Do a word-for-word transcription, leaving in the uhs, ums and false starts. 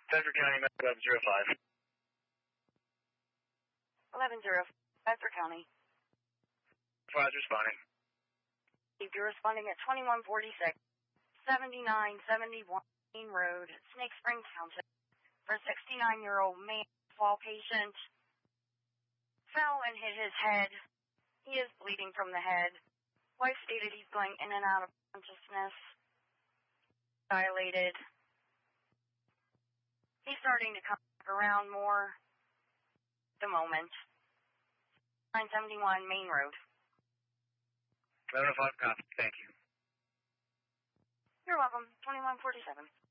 Bedford County, eleven zero five. eleven zero five, Bedford County. Five responding. You're responding at twenty-one forty-six, seventy-nine seventy-one Main Road, Snake Spring Township, for a sixty-nine-year-old man, fall patient, fell and hit his head. He is bleeding from the head. Wife stated he's going in and out of consciousness, dilated. He's starting to come back around more at the moment. nine seventy-one Main Road. eleven oh five, copy. Thank you. You're welcome. twenty-one forty-seven.